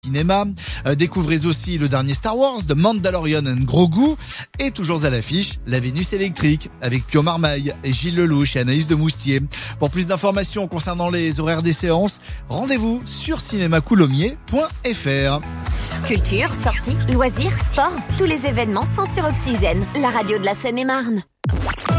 cinéma. Découvrez aussi le dernier Star Wars, The Mandalorian and Grogu. Et toujours à l'affiche, la Vénus électrique avec Pio Marmaille et Gilles Lelouch et Anaïs de Moustier. Pour plus d'informations concernant les horaires des séances, rendez-vous sur cinémacoulommiers.fr. Culture, sorties, loisirs, sport, tous les événements sont sur Oxygène, la radio de la Seine-et-Marne.